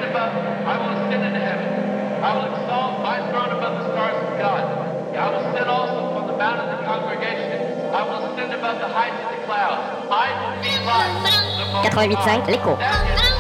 above, I will ascend into heaven. I will exalt my throne above the stars of God. I will sit also upon the mount of the congregation. I will ascend above the heights of the clouds. I will be like the Most High. 88.5 l'écho. That is